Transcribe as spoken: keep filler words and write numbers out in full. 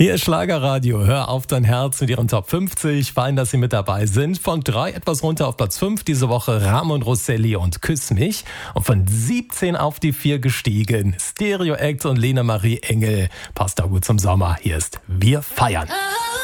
Hier ist Schlagerradio. Hör auf dein Herz mit ihren Top fünfzig. Fein, dass Sie mit dabei sind. Von drei etwas runter auf Platz fünf. Diese Woche Ramon Rosselli und Küss mich. Und von siebzehn auf die vier gestiegen. Stereo Act und Lena Marie Engel. Passt auch gut zum Sommer. Hier ist Wir feiern.